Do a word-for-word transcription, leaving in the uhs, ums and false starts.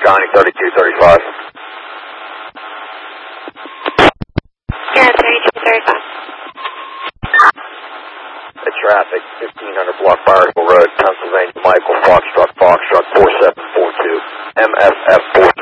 Johnny thirty-two thirty-five. Yeah, thirty-two thirty-five. The traffic, fifteen hundred block Barnesville Road, Pennsylvania, Michael Foxtrot, Foxtrot four seven four two, M F F four.